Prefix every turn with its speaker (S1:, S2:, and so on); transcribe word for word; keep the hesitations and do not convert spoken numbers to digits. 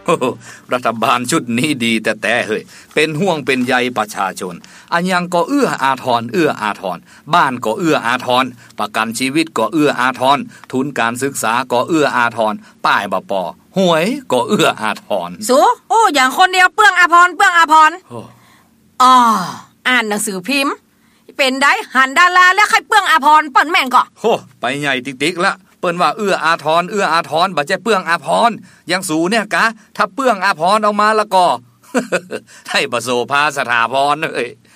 S1: รัฐบาลชุดนี้ดีแต่แต่เฮ้ยเป็นห่วงเป็นใยประชาชนอันยังก็เอื้ออาทรเอื้ออาทรบ้านก็เอื้ออาทรประกันชีวิตก็เอื้ออาทรทุนการศึกษาก็เอื้ออาทรป้ายบป.หวยก็เอื้ออาทร
S2: สูโอ้อย่างคนเดียวเปลืองอาภรณ์เปลืองอาภรณ์อ๋ออ่านหนังสือพิมพ์เป็นได้หันดาราแล้วใครเปลืองอาภรณ์เปิ้นแม่นก็
S1: โหไปใหญ่ติ๊กๆละเปิ้นว่าเอื้ออาทรเอื้ออาทรบ่ใช่เปลืองอาภรณ์อย่างสูเนี่ยกะถ้าเปลืองอาภรณ์ออกมาแล้วก็ให้ประโสภาสถาพรเอ้ย